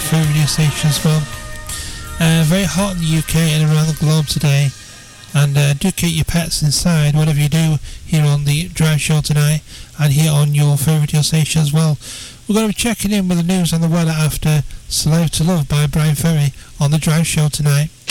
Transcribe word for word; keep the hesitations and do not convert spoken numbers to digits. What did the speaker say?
favourite radio station as well. Uh, very hot in the U K and around the globe today. And uh, do keep your pets inside, whatever you do, here on the Drive Show tonight, and here on your favourite radio station as well. We're going to be checking in with the news and the weather after Slave to Love by Brian Ferry on the Drive Show tonight.